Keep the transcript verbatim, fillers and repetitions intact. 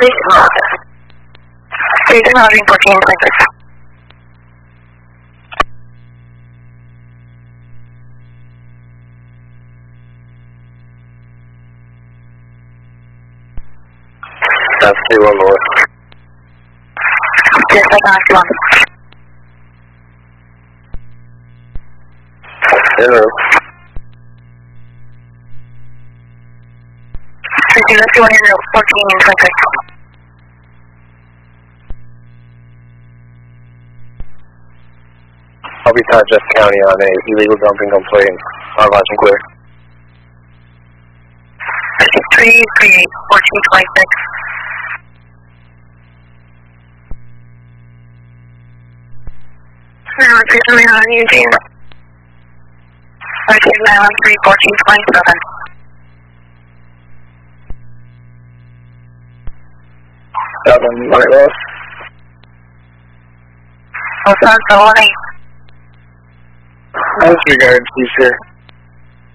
Station Housing. Station Housing fourteen twenty-six. That's three one north. Yes, I got you on. Hello. Three zero two one zero fourteen twenty-six. I'll be Todd Jeff County on a illegal dumping complaint. Our lodge and clear. three three eight fourteen twenty-six. Now, officially on Eugene. Five nine one three fourteen twenty-seven. Seven, right left. Oh, seven, seven, one eight. As regards, he's here.